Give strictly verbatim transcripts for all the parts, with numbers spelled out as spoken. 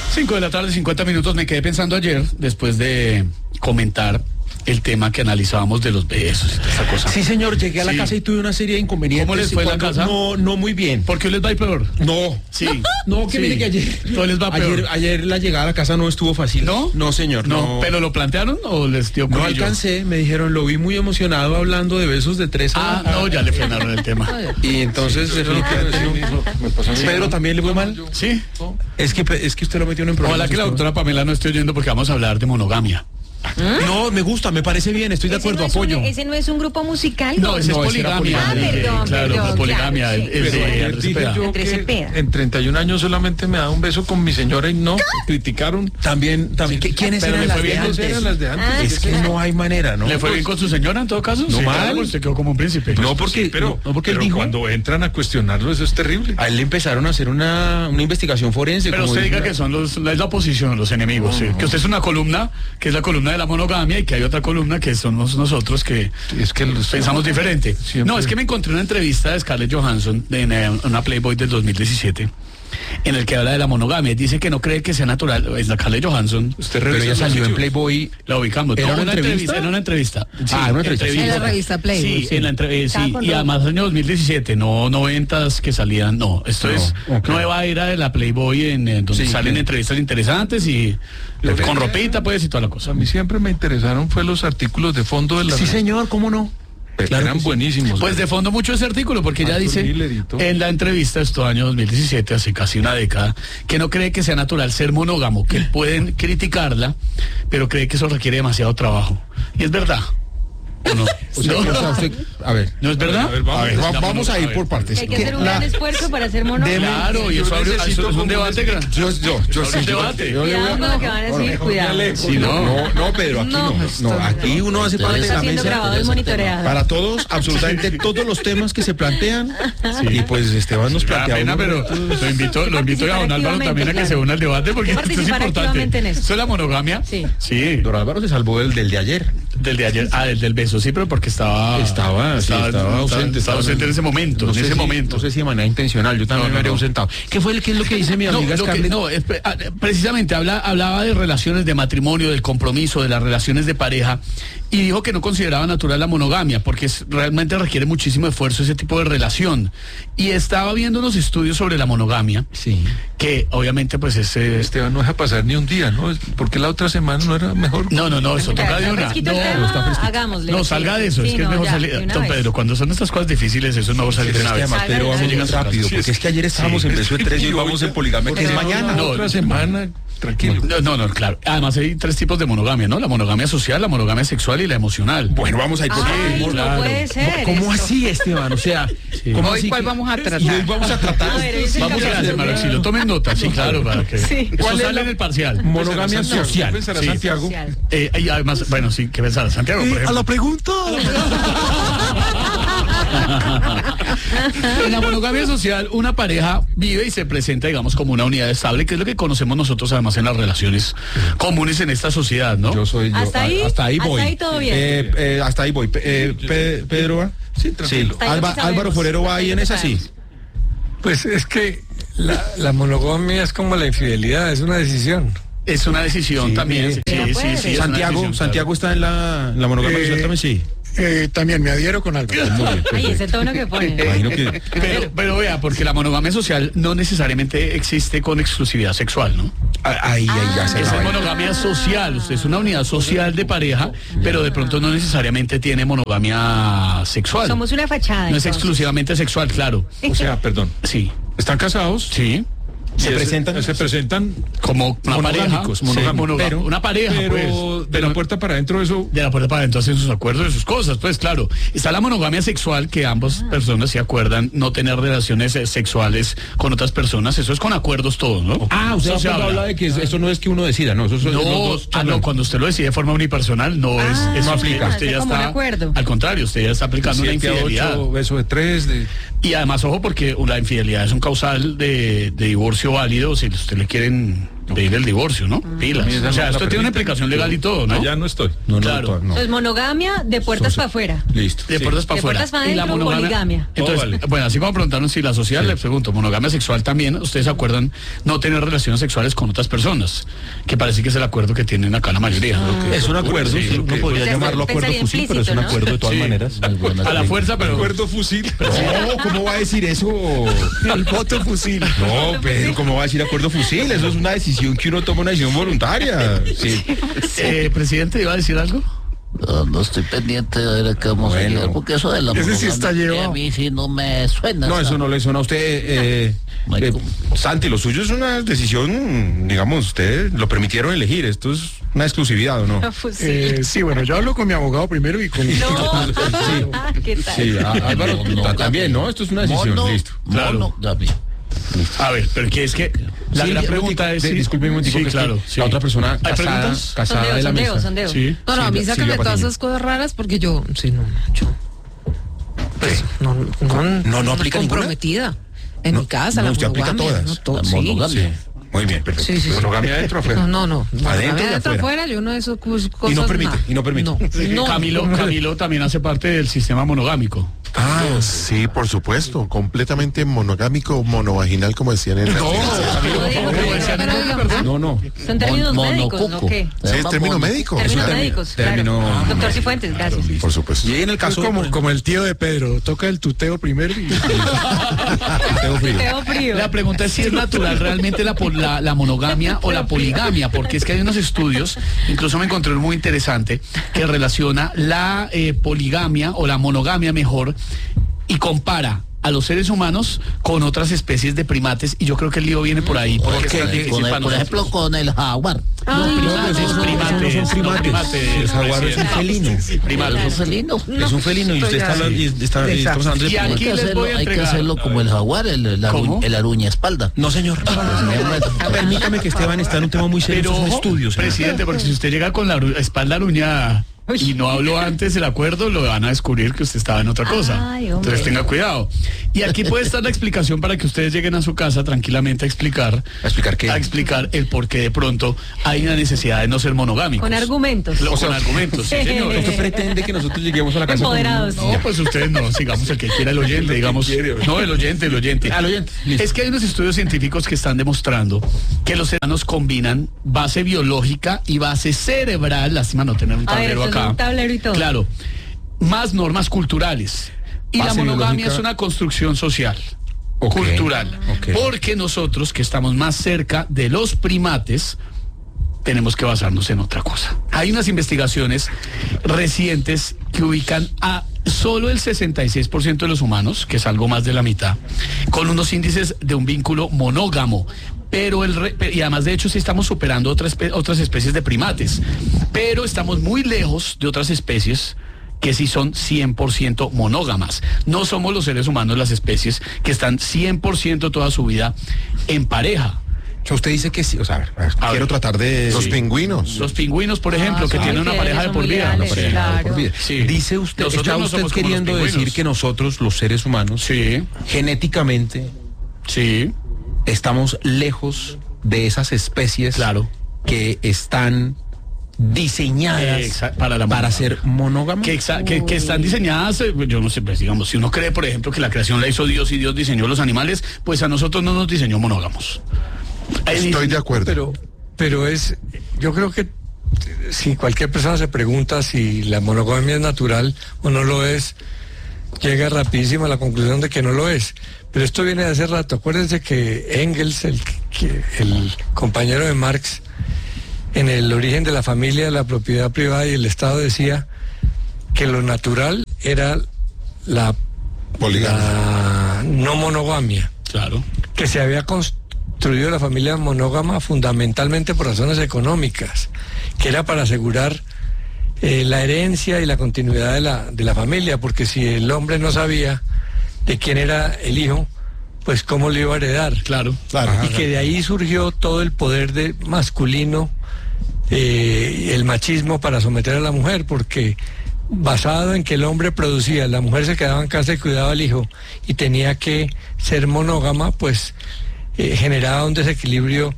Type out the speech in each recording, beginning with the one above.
Cinco de la tarde, cincuenta minutos. Me quedé pensando ayer, después de comentar el tema que analizábamos de los besos y toda esa cosa. Sí, señor, llegué a la Sí. casa y tuve una serie de inconvenientes. ¿Cómo les fue en la Cuando- casa? No, no muy bien. ¿Por qué les va a ir peor? No. Sí. No, que Sí. mire que ayer. Todo les va peor. Ayer, ayer la llegada a la casa no estuvo fácil. ¿No? No, señor. No, No, ¿pero lo plantearon o les dio no culillo? alcancé, me dijeron, lo vi muy emocionado hablando de besos de tres Ah, a- no, ya le frenaron el tema. Y entonces, definitivamente no. Pedro, ¿también le fue mal? Sí. Es que, es que usted lo metió en un problema. Ojalá que la doctora Pamela no esté oyendo porque vamos a hablar de monogamia. No, me gusta, me parece bien, estoy de Ese acuerdo, no es un- apoyo. ese no es un grupo musical. No, ese No, es ese era poligamia. poligamia. Ah, eh, perdón, claro, perdón, poligamia. claro, el- sí. el de Pero ayer Andrés dije Cepeda. yo Andrés que Cepeda. en treinta y un años solamente me da un beso con mi señora y no, criticaron. También, también, ¿qué- ¿quiénes Pero eran le las fue de bien, antes? Eran las de antes. Ah, Es que no hay manera, ¿no? ¿Le fue bien con su señora en todo caso? No Sí, mal. claro, pues se quedó como un príncipe. No, porque, Sí, pero, no, porque él pero dijo, cuando entran a cuestionarlo, eso es terrible. a él le empezaron a hacer una, una investigación forense. Pero como usted dijo diga la- que son los, la- es la oposición, los enemigos, sí. Que usted es una columna, que es la columna de la monogamia, y que hay otra columna que somos nosotros que Es que los- pensamos diferente. Siempre. No, es que me encontré una entrevista de Scarlett Johansson en eh, una Playboy del dos mil diecisiete, en el que habla de la monogamia. Dice que no cree que sea natural. Es la Scarlett Johansson. Usted Pero revisa ella los salió en sitios. Playboy. La ubicamos. ¿Era No, una una entrevista? Era una entrevista. Sí, Ah, una entrevista. En la revista Playboy, Sí, sí. en la entre- eh, Estaba sí, con y Rob. además año dos mil diecisiete, no noventas que salían, no. Esto No, es ok. nueva era de la Playboy en, eh, donde Sí, salen que- entrevistas interesantes y Le- con ropita pues y toda la cosa. A mí siempre me interesaron fue los artículos de fondo de la Sí, señor, ¿cómo no? Claro eran que sí. buenísimos. Pues de fondo mucho ese artículo, porque ella Arthur dice Miller y todo. en la entrevista, esto año dos mil diecisiete, hace casi una década, que no cree que sea natural ser monógamo, que pueden criticarla, pero cree que eso requiere demasiado trabajo. Y es verdad. ¿O no? O sea, ¿No? o sea, usted- a ver. ¿No es verdad? A ver, vamos. A ver, va- la vamos a ir mono- por partes. Hay que ¿Qué- hacer un la- gran esfuerzo para ser monógamo. Claro, y Yo eso abre- necesito eso es como un debate un- grande. Yo, yo, yo, Abre sí, un yo- debate. yo le voy a- Cuidado con lo que van a decir, cuidado. Sí, no. No, no, Pedro, aquí no. No, aquí uno hace parte de Está la siendo mesa. grabado y monitoreado. Para todos, absolutamente todos los temas que se plantean. Y pues Esteban nos Me da plantea pena, uno- pero lo invito, lo invito a don Álvaro también a que se una al debate porque esto es Participar importante. activamente en eso. ¿Eso es la monogamia? Sí. Sí, Don Álvaro se salvó del, del de ayer. del de ayer, ah, del del beso, sí, pero porque estaba... Estaba, sí, estaba ausente. Estaba ausente en ese momento, No en sé ese si- momento. No sé si de manera intencional, yo también No, no, me habría no. ausentado. ¿Qué fue el, qué es lo que dice mi No, amiga lo que- Scarlett? no, es pre- ah, precisamente habla, hablaba de relaciones de matrimonio, del compromiso, de las relaciones de pareja, y dijo que no consideraba natural la monogamia, porque es- realmente requiere muchísimo esfuerzo ese tipo de relación. Y estaba viendo unos estudios sobre la monogamia, Sí. que obviamente pues es... eh, Esteban no deja pasar ni un día, ¿no? Porque la otra semana no era mejor. no, no, no, eso Ya, toca de está una. fresquito el No, tema, está fresquito. hagámosle. No, salga de eso, Sí, es que no, es mejor ya, salir. de una Don vez. Pedro, cuando son estas cosas difíciles, eso es mejor salir de Es una que vez. además Pedro va Salga muy de la rápido, Sí, porque es que ayer estábamos en beso de tres y hoy vamos en poligamia, que es mañana. No, otra semana, tranquilo. No, no, no, claro. Además hay tres tipos de monogamia, ¿no? La monogamia social, la monogamia sexual y la emocional. Bueno, vamos a ir por Ay, no claro. puede ser. ¿Cómo esto. así, Esteban? O sea, ¿cómo Hoy así cuál que- vamos a tratar. Y hoy vamos a tratar A ver, hoy es el Vamos a capítulo. hacer, Maroxilo, tomen nota, sí, claro, para que... Sí. Eso ¿Cuál es sale la- en el parcial. monogamia Santiago, social. ¿qué pensará Sí. Santiago? Social. Eh, y además, bueno, sí, ¿qué pensar? Santiago, por ejemplo. pregunta. En la monogamia social, una pareja vive y se presenta, digamos, como una unidad estable, que es lo que conocemos nosotros además en las relaciones comunes en esta sociedad, ¿no? Yo soy yo. Hasta ahí, hasta ahí hasta voy. ahí todo bien. Eh, eh, hasta ahí voy. Pe- eh, Pe- Pedro va. Sí, tranquilo. Hasta ahí lo Alba- que sabemos. Álvaro Forero va ahí en esa, sí. Pues es que la, la monogamia es como la infidelidad, es una decisión. Es una decisión Sí, también. Sí, mire. sí, puede. sí, es una Santiago, decisión, Santiago está en la, en la monogamia Eh, social también, sí. Eh, también me adhiero con algo. Muy bien, Ay, ese perfecto. tono que pone. Imagino que- Pero, pero vea, porque la monogamia social no necesariamente existe con exclusividad sexual, ¿no? Ahí, ahí ya se Esa la es vaina. monogamia social, usted es una unidad social de pareja, pero de pronto no necesariamente tiene monogamia sexual. Somos una fachada. No es entonces. exclusivamente sexual, claro. O sea, perdón. Sí, ¿Están casados? sí. Se Y ese- presentan- Se presentan Como una pareja. monogámicos, Sí, monogámicos. monogá- Pero- una pareja, pero pues. de la puerta para adentro eso... De la puerta para adentro hacen sus acuerdos y sus cosas, pues claro. Está la monogamia sexual, que ambas personas se acuerdan no tener relaciones eh, sexuales con otras personas. Eso es con acuerdos todos, ¿no? Ah, usted Eso se habla, habla. habla de que eso eso no es que uno decida, no, eso son los No, dos ah, no, charlan. cuando usted lo decide de forma unipersonal, no es, Ah, eso no usted- aplica. Usted Es ya como un está, acuerdo. al contrario, usted ya está aplicando una siete a infidelidad. ocho, beso de tres, de... Y además, ojo, porque la infidelidad es un causal de, de divorcio válido si usted le quieren pedir el divorcio, ¿no? Pilas. Esa O sea, no la esto tiene una permiten. implicación legal y todo, ¿no? Allá no estoy. No, no, Claro. no, no. Entonces, monogamia de puertas para afuera. Listo. De puertas para De afuera. puertas para Y la adentro, poligamia. Entonces, Todo vale. bueno, así como preguntaron si la social, le pregunto, monogamia sexual también, ¿ustedes se acuerdan no tener relaciones sexuales con otras personas? Que parece que es el acuerdo que tienen acá la mayoría. ¿no? Que- Es un acuerdo, Sí, sí, lo uno que- podría Pues, llamarlo acuerdo pensaría fusil, pero es un implícito, ¿no? acuerdo de todas Sí. maneras. A la fuerza, pero... Acuerdo fusil. No, ¿cómo va a decir eso? El voto fusil. No, Pedro, ¿cómo va a decir acuerdo fusil? Eso es una decisión que uno toma, una decisión voluntaria. Sí. Eh, presidente, ¿iba a decir algo? No, no estoy pendiente de ver qué vamos Bueno. a llegar, porque eso de la Ese sí monogamia, está llevado. a mí sí no me suena. No, eso no le suena a usted. Eh, No hay eh, cómo. Santi, lo suyo es una decisión, digamos, ustedes lo permitieron elegir. Esto es una exclusividad, ¿o no? Pues sí. Eh, sí, bueno, yo hablo con mi abogado primero y con... No, ¿qué tal? Sí, a- Álvaro, No, no, ta- también, ¿no? Esto es una decisión, Mono, listo. Claro. monogamia. A ver, pero que es que la Sí, gran un pregunta momentico, es... de- si- disculpe un momentico, sí, que es que claro. sí. La otra persona ¿Hay casada, preguntas? casada de la Sondeo, mesa. sondeo, sondeo. Sí. No, no, a mí Silvia- sácame Silvia todas Patiño. esas cosas raras porque yo, sí, no, yo, pues, no, no, No, no aplica ninguna. comprometida. En No, mi casa, no, la usted aplica monogamia, todas. no, to- La sí. monogamia. Sí. Muy bien, perfecto. Sí, sí, sí. Monogamia adentro o afuera. No, no, no. Adentro y Adentro, afuera. afuera, yo no eso cos- cosas. Y no permite, nada. y no permite. No, no. Camilo, Camilo también hace parte del sistema monogámico. Ah, sí, por supuesto, completamente monogámico, monovaginal, como decían en la... No digo que- pero digamos, No, no. son términos Mon- médicos, ¿no? monocuco. ¿Qué? Sí, es término médico. Es Términos un término- médicos, término- claro. Doctor Cifuentes, gracias. Por supuesto. Y en el Es caso como, como el tío de Pedro, toca el tuteo primero y... Teo Frío. Teo frío. La pregunta es si es natural realmente la, pol- la, la monogamia o la poligamia, porque es que hay unos estudios, incluso me encontré uno muy interesante, que relaciona la eh, poligamia o la monogamia mejor y compara a los seres humanos con otras especies de primates, y yo creo que el lío viene por ahí. Porque es Con tan el- difícil con el- para por nosotros. ejemplo, con el jaguar. No, primates, esos no- primates, esos no son no, primates. primates, El jaguar es un felino. primates. Es un felino. Es un felino y usted está hablando y está, y estamos hablando de Y Hay aquí que les hacerlo, voy a hay que entregar. hacerlo como el jaguar, el, el, aru- ¿Cómo? el aruña espalda. No, señor. Permítame que Esteban está en un tema muy serio. Pero Esto es un ojo, estudio, señor. presidente, porque si usted llega con la aru- espalda aruñada y no habló antes del acuerdo, lo van a descubrir que usted estaba en otra cosa. Ay, hombre. Entonces tenga cuidado. Y aquí puede estar la explicación para que ustedes lleguen a su casa tranquilamente a explicar, ¿A explicar qué? a explicar el por qué de pronto hay una necesidad de no ser monogámicos. Con argumentos. Lo- con argumentos, sí, señor. ¿Usted pretende que nosotros lleguemos a la casa con un- Empoderados. No, pues ustedes no, sigamos el que quiera, el oyente, digamos. No, el oyente, el oyente. Al oyente, listo. Es que hay unos estudios científicos que están demostrando que los seres humanos combinan base biológica y base cerebral, lástima no tener un A ver, tablero esto es acá. un tablero y todo. Claro, más normas culturales. Y la Base monogamia biológica. es una construcción social. Ok, Cultural. ok. Porque nosotros, que estamos más cerca de los primates, tenemos que basarnos en otra cosa. Hay unas investigaciones recientes que ubican a solo el sesenta y seis por ciento de los humanos, que es algo más de la mitad, con unos índices de un vínculo monógamo. Pero el re- y además de hecho sí estamos superando otras, espe- otras especies de primates, pero estamos muy lejos de otras especies que sí son cien por ciento monógamas. No somos los seres humanos las especies que están cien por ciento toda su vida en pareja. O sea, usted dice que sí. O sea, a ver, a ver, A quiero ver. tratar de... Los pingüinos. Los pingüinos, por ejemplo, Ah, que sí, tienen una que pareja de son por muy vida. leales, Por ejemplo, claro. por vida. Sí. Dice usted, Nosotros está no usted somos como los queriendo decir pingüinos. que nosotros, los seres humanos, Sí, genéticamente sí, estamos lejos de esas especies claro. que están diseñadas Exa- para la para monogamia. ser monógamas. Que, exa- que, que están diseñadas, eh, yo no sé, pues digamos, si uno cree, por ejemplo, que la creación la hizo Dios y Dios diseñó los animales, pues a nosotros no nos diseñó monógamos. Estoy de acuerdo. Pero, pero es, yo creo que si cualquier persona se pregunta si la monogamia es natural o no lo es, llega rapidísimo a la conclusión de que no lo es. Pero esto viene de hace rato. Acuérdense que Engels, el, que- el compañero de Marx, en El origen de la familia, la propiedad privada y el Estado, decía que lo natural era la, Poligamia. la no monogamia, Claro. que se había construido la familia monógama fundamentalmente por razones económicas, que era para asegurar eh, la herencia y la continuidad de la, de la familia, porque si el hombre no sabía de quién era el hijo, pues cómo le iba a heredar. Claro. Claro. Y que de ahí surgió todo el poder de masculino, eh, el machismo para someter a la mujer, porque basado en que el hombre producía, la mujer se quedaba en casa y cuidaba al hijo y tenía que ser monógama, pues eh, generaba un desequilibrio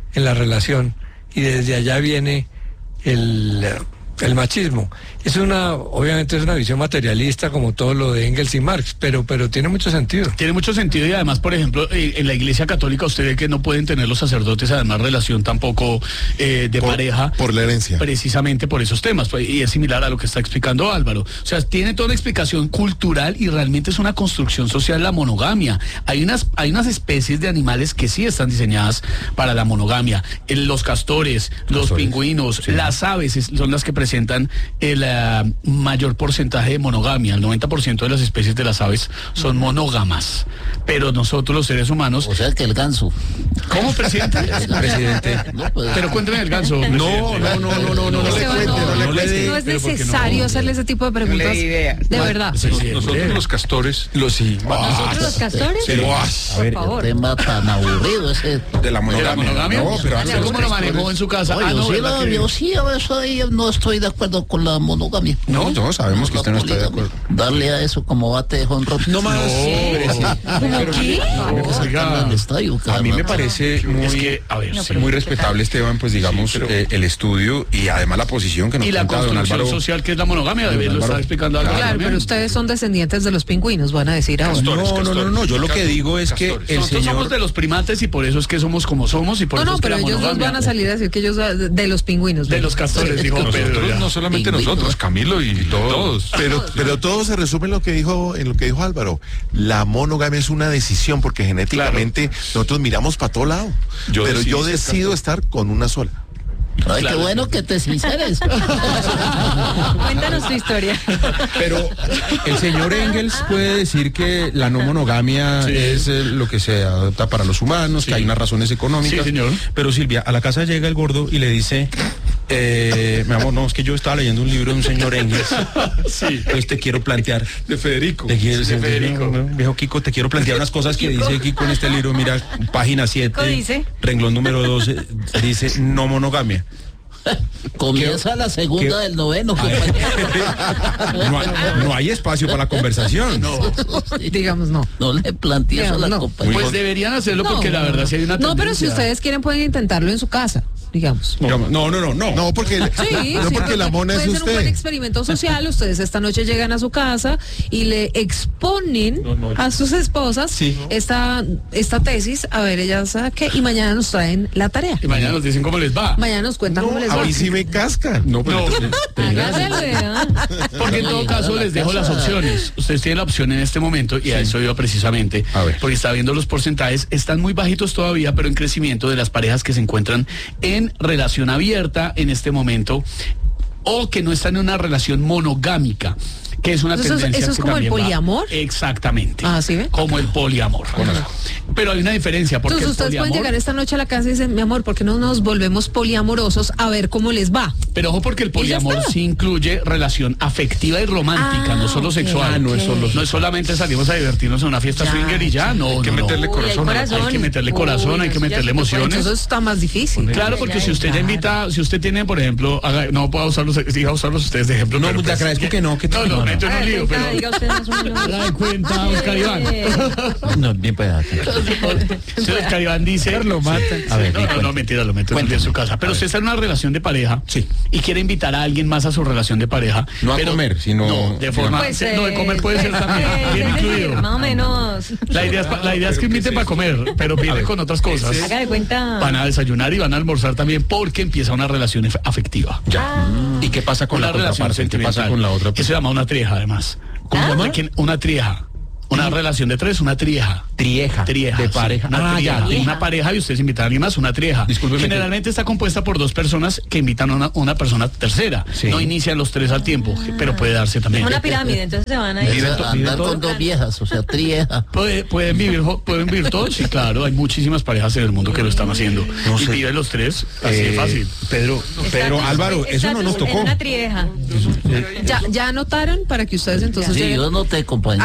en la relación y desde allá viene el, el machismo. Es una, obviamente es una visión materialista como todo lo de Engels y Marx, pero, pero tiene mucho sentido. Tiene mucho sentido y además, por ejemplo, eh, en la Iglesia Católica usted ve que no pueden tener los sacerdotes además relación tampoco eh, de Por- pareja. por la herencia. Precisamente por esos temas, pues, y es similar a lo que está explicando Álvaro. O sea, tiene toda una explicación cultural y realmente es una construcción social la monogamia. Hay unas, hay unas especies de animales que sí están diseñadas para la monogamia. El- los castores, los Castores, pingüinos, sí. las aves es- son las que presentan el eh, mayor porcentaje de monogamia. El noventa por ciento de las especies de las aves son monógamas. Pero nosotros los seres humanos... O sea que el ganso. ¿Cómo, presidente? Presidente. No, pues, Pero cuénteme el ganso. No, no, no, no, no, no, no le Esteban, cuente, no le no, cuente. no es Pero ¿por qué no? necesario hacerle ese tipo de preguntas. De verdad. Sí, sí, Nosotros sí. los castores, Lo sí. ¿Nosotros los castores? Pero, Por a ver, favor. tema tan aburrido ese. de la ¿De la monogamia. monogamia? No, pero ¿Usted cómo lo manejó en su casa? Oye, Ah, no, yo, sí, ¿verdad no, que- yo sí, a veces ahí no estoy de acuerdo con la monogamia. No, no, sabemos que La usted no está de poligamia. acuerdo. Darle a eso como bate de jonrón. No más. ¿Cómo qué? Oiga, Al estadio, A mí me caramba. parece muy, es que, a ver, sí. muy respetable, Esteban, pues digamos, eh, el estudio y además la posición que nos Y la cuenta don construcción Álvaro. social que es la monogamia, Don lo Álvaro. está explicando Álvaro Claro, también. pero ustedes son descendientes de los pingüinos, van a decir ahora. Castores, No, no, no, no, yo lo que digo es que Castores. el Nosotros somos señor... de los primates y por eso es que somos como somos y por No, eso no, es que pero la ellos dos monogamia... van a salir a decir que ellos de, de los pingüinos. De los castores, dijo Pedro. nosotros, ya. no solamente Pingüino. nosotros, Camilo y todos. Pero, pero todo se resume en lo que dijo, en lo que dijo Álvaro. La monogamia es una decisión porque genéticamente nosotros miramos para todo lado. Yo pero decidí yo ser decido estar con una sola. Ay, Claro. qué bueno que te sinceres. Cuéntanos tu historia. Pero el señor Engels puede decir que la no monogamia Sí. es eh, lo que se adopta para los humanos, Sí. que hay unas razones económicas. Sí, señor. Pero Silvia, a la casa llega el gordo y le dice, eh, mi amor, no, es que yo estaba leyendo un libro de un señor Engels. Sí. Entonces te quiero plantear. De Federico. Te quiero, de Federico. no, no, viejo Kiko, te quiero plantear unas cosas que dice Kiko en este libro. Mira, página siete, dice? renglón número doce, dice no monogamia. Comienza la segunda ¿Qué? del noveno, compañero. No hay, no hay espacio para la conversación. No. Digamos no. No le plantees a la No. compañera. Pues deberían hacerlo No, porque la verdad sí hay una No, pero si tendencia. ustedes quieren pueden intentarlo en su casa, digamos. Digamos, No, no, no, no. No, porque, Sí, no sí, porque la mona es puede ser un buen usted. experimento social. Ustedes esta noche llegan a su casa y le exponen No, no. a sus esposas Sí. esta, esta tesis, a ver ellas a qué, y mañana nos traen la tarea. Y mañana nos dicen cómo les va. Mañana nos cuentan No, cómo les a va. mí sí me casca. No, pero No. Hágale, ¿ah? Porque en todo caso les dejo las opciones. Ustedes tienen la opción en este momento y a eso iba precisamente. A ver. Porque está viendo los porcentajes, están muy bajitos todavía, pero en crecimiento de las parejas que se encuentran en relación abierta en este momento o que no están en una relación monogámica, que es una Eso es- tendencia eso es que como el también va- poliamor. Exactamente. Ah, ¿sí ve? Como el poliamor. Pero hay una diferencia porque Entonces el ustedes pueden poliamor- llegar esta noche a la casa y dicen, mi amor, ¿por qué no nos volvemos poliamorosos a ver cómo les va? Pero ojo porque el Y ya poliamor está. sí incluye relación afectiva y romántica, Ah, no solo ok, sexual. ok. No es solo, no es solamente salimos a divertirnos en una fiesta Ya, swinger y ya, no, Hay que no, no. meterle Uy, corazón. hay a la- corazón. Hay que meterle corazón, hay que Uy, meterle ya, emociones. Eso está más difícil. Claro, porque si usted ya invita, si usted tiene, por ejemplo, haga- no puedo usarlos, sí, iba a usarlos ustedes de ejemplo. No, pero te pues, agradezco que no, que no, no, no, no. meto en Haga un de lío, cuenta, pero. diga usted más o menos. Haga de cuenta, Oscar Iván. No, bien puede Entonces, Oscar Iván dice. Lo mata. A ver, no, no, no, mentira, lo meto en un lío en su casa. Pero usted está en una relación de pareja Sí. y quiere invitar a alguien más a su relación de pareja. No a pero- comer, sino- No, de forma. Pues, no, de comer puede ser eh, también. eh, Bien es decir, incluido. más o menos. La idea es, pa- la idea es que invite para comer, pero viene con otras cosas. Haga de cuenta. Van a desayunar y van a almorzar también porque empieza una relación ef- afectiva. Ya. ¿Y qué pasa con Una la relación contraparte? ¿Qué pasa sentimental. con la otra? Eso se llama una trieja, además. ¿Cómo se llama? ¿De quién? Una trieja. Una relación de tres, una trieja. Trieja. Trieja. De sí, pareja. Una Ah, trieja. ya. Tiene una pareja y ustedes invitan a alguien más, una trieja. Discúlpeme que- Generalmente está compuesta por dos personas que invitan a una, una persona tercera. Sí. No inician los tres al tiempo, pero puede darse también. Una pirámide, entonces se van a ir. Viven to- viven Andar todo. con dos viejas, o sea, trieja. Puede- pueden vivir jo- pueden vivir todos, sí, claro, hay muchísimas parejas en el mundo que lo están haciendo. No y sé. viven los tres, así de Eh, fácil. Pedro, Pedro, Álvaro, eso no nos tocó. Una trieja. ¿Ya, ¿Ya anotaron para que ustedes entonces Sí, lleguen? yo no te compañero.